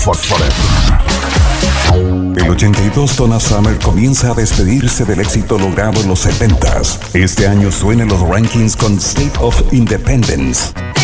Forever. El 82 Donna Summer comienza a despedirse del éxito logrado en los 70s. Este año suena en los rankings con State of Independence.